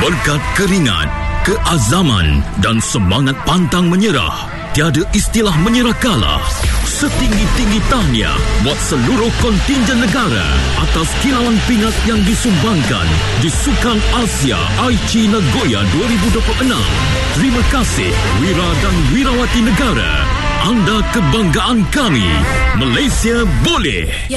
Berkat keringat, keazaman dan semangat pantang menyerah, tiada istilah menyerah kalah. Setinggi-tinggi tahniah buat seluruh kontingen negara atas kilauan pingat yang disumbangkan di Sukan Asia Aichi Nagoya 2026. Terima kasih Wira dan Wirawati negara. Anda kebanggaan kami. Malaysia boleh.